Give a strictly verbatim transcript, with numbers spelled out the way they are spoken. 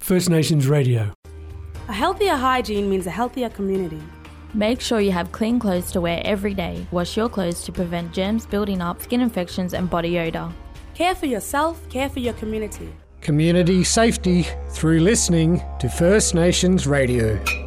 First Nations Radio. A healthier hygiene means a healthier community. Make sure you have clean clothes to wear every day. Wash your clothes to prevent germs building up, skin infections and body odour. Care for yourself, care for your community. Community safety through listening to First Nations Radio.